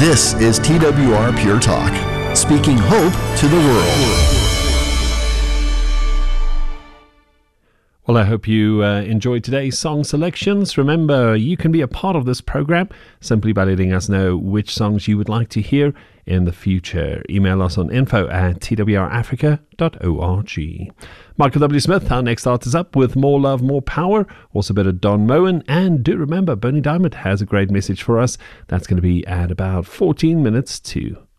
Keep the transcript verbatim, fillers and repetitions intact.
This is T W R Pure Talk, speaking hope to the world. Well, I hope you uh, enjoyed today's song selections. Remember, you can be a part of this program simply by letting us know which songs you would like to hear in the future. Email us on info at t w r africa dot org. Michael W. Smith, our next artist, is up with More Love, More Power. Also a bit of Don Moen. And do remember, Bernie Diamond has a great message for us. That's going to be at about fourteen minutes to